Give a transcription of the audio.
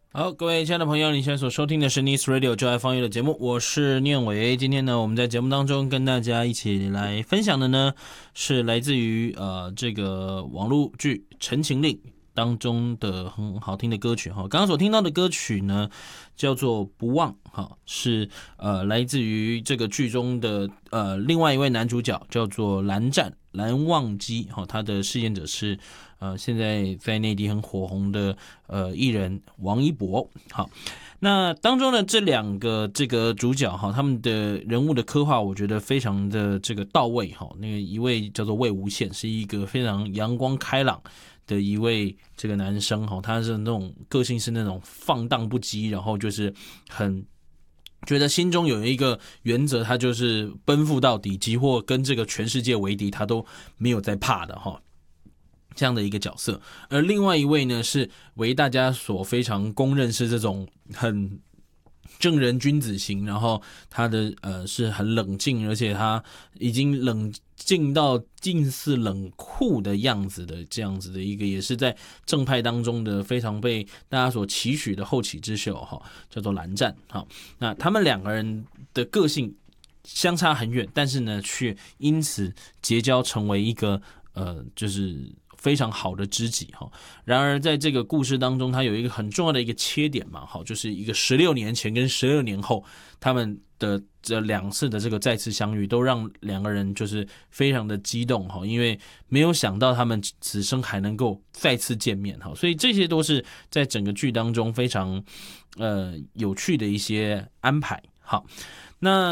好，各位亲爱的朋友，你现在所收听的是 Nice Radio 就爱放乐的节目，我是念伟。今天呢，我们在节目当中跟大家一起来分享的呢，是来自于这个网络剧《陈情令》当中的很好听的歌曲哈。刚刚所听到的歌曲呢，叫做《不忘》哈，是来自于这个剧中的另外一位男主角叫做蓝忘机哈，他的饰演者是现在在内地很火红的艺人王一博。好，那当中的这两个这个主角哈，他们的人物的刻画，我觉得非常的这个到位哈。那个一位叫做魏无羡，是一个非常阳光开朗的一位这个男生哈，他是那种个性是那种放荡不羁，然后就是很觉得心中有一个原则，他就是奔赴到底，即或跟这个全世界为敌，他都没有在怕的哈。这样的一个角色，而另外一位呢，是为大家所非常公认是这种很正人君子型，然后他的是很冷静，而且他已经冷静到近似冷酷的样子的这样子的一个，也是在正派当中的非常被大家所期许的后起之秀哈，叫做蓝湛哈。那他们两个人的个性相差很远，但是呢，却因此结交成为一个就是非常好的知己哈。然而在这个故事当中，它有一个很重要的一个切点嘛，好，就是一个16年前跟16年后他们的这两次的这个再次相遇，都让两个人就是非常的激动哈，因为没有想到他们此生还能够再次见面哈，所以这些都是在整个剧当中非常有趣的一些安排。好，那